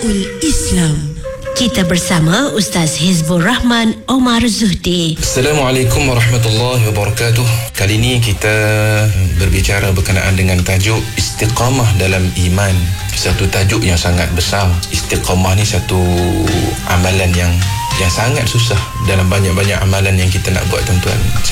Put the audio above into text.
Syiarul Islam. Kita bersama Ustaz Hizbur Rahman Omar Zuhdi. Assalamualaikum warahmatullahi wabarakatuh. Kali ini kita berbicara berkenaan dengan tajuk istiqamah dalam iman. Satu tajuk yang sangat besar. Istiqamah ni satu amalan yang sangat susah dalam banyak-banyak amalan yang kita nak buat, tuan-tuan.